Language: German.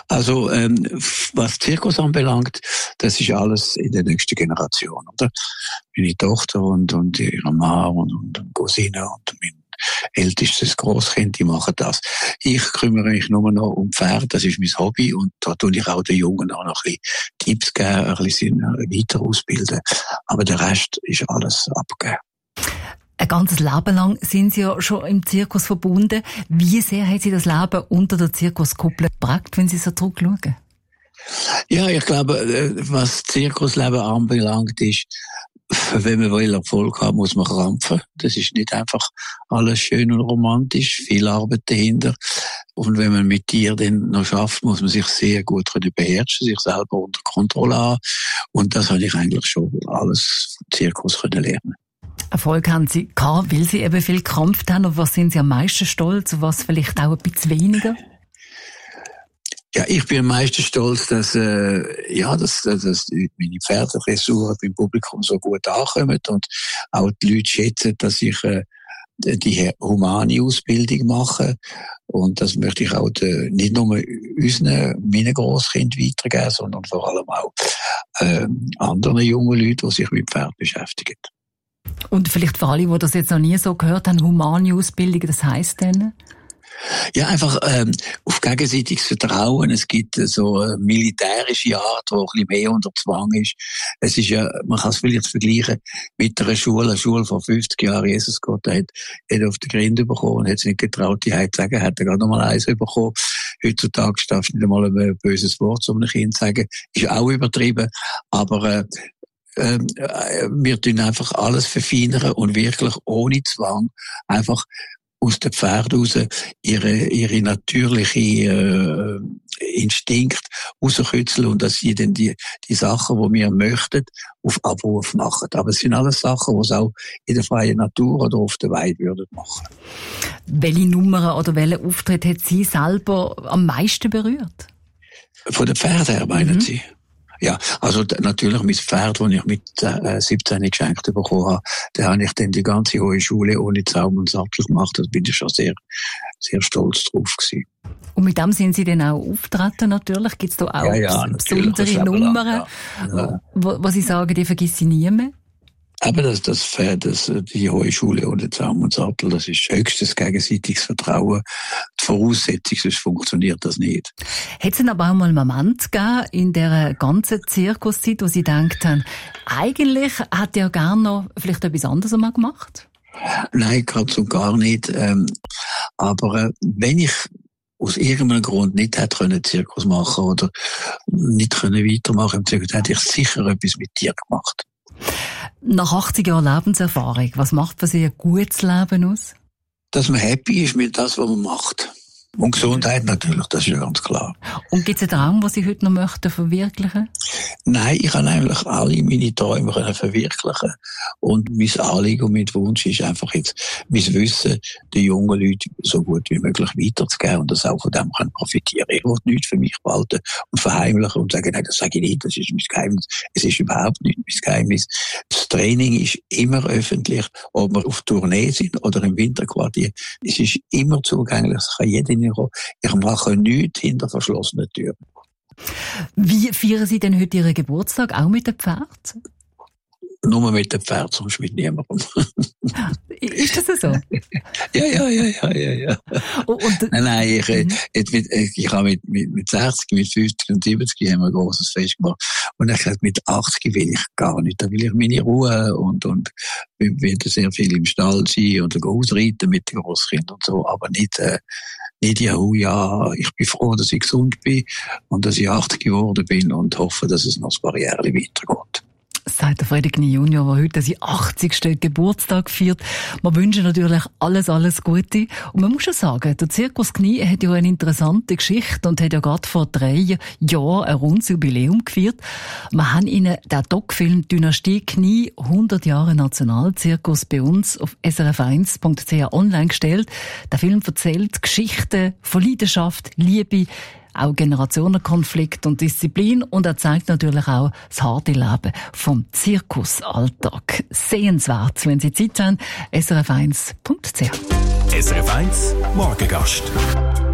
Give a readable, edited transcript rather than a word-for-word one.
Also, was Zirkus anbelangt, das ist alles in der nächsten Generation, oder? Meine Tochter und ihre Mann und Cousine und mein ältestes Grosskind, die machen das. Ich kümmere mich nur noch um Pferde, das ist mein Hobby und da tue ich auch den Jungen auch noch ein bisschen Tipps geben, ein bisschen weiter ausbilden. Aber der Rest ist alles abgegeben. Ein ganzes Leben lang sind Sie ja schon im Zirkus verbunden. Wie sehr hat Sie das Leben unter der Zirkuskuppel geprägt, wenn Sie so zurückschauen? Ja, ich glaube, was Zirkusleben anbelangt, ist, wenn man will Erfolg haben, muss man krampfen. Das ist nicht einfach alles schön und romantisch, viel Arbeit dahinter. Und wenn man mit Tieren dann noch schafft, muss man sich sehr gut beherrschen, sich selber unter Kontrolle haben. Und das habe ich eigentlich schon alles vom Zirkus lernen. Erfolg haben Sie gehabt, weil Sie eben viel gekämpft haben. Auf was sind Sie am meisten stolz, auf was vielleicht auch ein bisschen weniger? Ja, ich bin am meisten stolz, dass meine Pferdedressuren beim Publikum so gut ankommen und auch die Leute schätzen, dass ich die humane Ausbildung mache. Und das möchte ich auch nicht nur meinen Grosskindern weitergeben, sondern vor allem auch anderen jungen Leuten, die sich mit Pferd beschäftigen. Und vielleicht für alle, die das jetzt noch nie so gehört haben, humane Ausbildung, das heisst denn? Ja, einfach auf gegenseitiges Vertrauen. Es gibt so eine militärische Art, die ein bisschen mehr unter Zwang ist. Es ist ja, man kann es vielleicht vergleichen mit einer Schule vor 50 Jahren. Jesus Gott hat auf den Grind bekommen und hat es nicht getraut, die Heit zu sagen, hat er gerade noch mal eins bekommen. Heutzutage darfst du nicht einmal ein böses Wort zu einem Kind sagen. Ist auch übertrieben. Aber wir tun einfach alles verfeinern und wirklich ohne Zwang einfach aus den Pferden raus ihre natürliche Instinkt rauskitzeln und dass sie dann die Sachen, die wir möchten, auf Abruf machen. Aber es sind alles Sachen, die es auch in der freien Natur oder auf der Weide würden machen. Welche Nummer oder welchen Auftritt hat Sie selber am meisten berührt? Von den Pferden her, meinen Sie? Ja, also natürlich mein Pferd, das ich mit 17 geschenkt bekommen habe, da habe ich dann die ganze hohe Schule ohne Zaum und Sattel gemacht. Da bin ich schon sehr, sehr stolz drauf gewesen. Und mit dem sind Sie dann auch auftreten natürlich? Gibt es da auch besondere Nummern, wo Sie sagen, die vergesse ich nie mehr? Aber das Pferd, die hohe Schule ohne Zaum und Sattel, das ist höchstes gegenseitiges Vertrauen. Die Voraussetzung, sonst funktioniert das nicht. Hat es denn aber auch mal einen Moment gegeben in dieser ganzen Zirkuszeit, wo Sie gedacht haben, eigentlich hätte ich ja gerne noch vielleicht etwas anderes mal gemacht? Nein, gerade so gar nicht. Aber wenn ich aus irgendeinem Grund nicht hätte können Zirkus machen oder nicht können weitermachen im Zirkus, hätte ich sicher etwas mit Tieren gemacht. Nach 80 Jahren Lebenserfahrung, was macht für Sie ein gutes Leben aus? Dass man happy ist mit das, was man macht. Und Gesundheit natürlich, das ist ja ganz klar. Und gibt es einen Traum, den Sie heute noch möchten verwirklichen? Nein, ich kann eigentlich alle meine Träume verwirklichen. Und mein Anliegen und mein Wunsch ist einfach jetzt, mein Wissen den jungen Leuten so gut wie möglich weiterzugeben und dass auch von dem profitieren können. Ich will nichts für mich behalten und verheimlichen und sagen, nein, das sage ich nicht, das ist mein Geheimnis. Es ist überhaupt nicht mein Geheimnis. Das Training ist immer öffentlich, ob wir auf Tournee sind oder im Winterquartier. Es ist immer zugänglich, es kann jeder hineinkommen. Ich mache nichts hinter verschlossenen Türen. Wie feiern Sie denn heute Ihren Geburtstag? Auch mit dem Pferd? Nur mit dem Pferd, sonst mit niemandem. Ist das so? Ja. Nein, ich habe mit 60, mit 50 und 70 haben wir ein grosses Fest gemacht. Und ich habe mit 80 will ich gar nicht. Da will ich meine Ruhe und will sehr viel im Stall sein oder ausreiten mit den Grosskindern und so, aber nicht, ja, ich bin froh, dass ich gesund bin und dass ich 80 geworden bin und hoffe, dass es noch ein paar Jahre weitergeht. Sagt der Fredegni Junior, der heute seinen 80. Geburtstag feiert. Wir wünschen natürlich alles Gute. Und man muss schon sagen, der Zirkus Knie hat ja eine interessante Geschichte und hat ja gerade vor 3 Jahren ein rundes Jubiläum gefeiert. Wir haben Ihnen den Doc-Film Dynastie Knie 100 Jahre Nationalzirkus bei uns auf srf1.ch online gestellt. Der Film erzählt Geschichten von Leidenschaft, Liebe, auch Generationenkonflikt und Disziplin und er zeigt natürlich auch das harte Leben vom Zirkusalltag. Sehenswert, wenn Sie Zeit haben, srf1.ch. SRF1 Morgengast.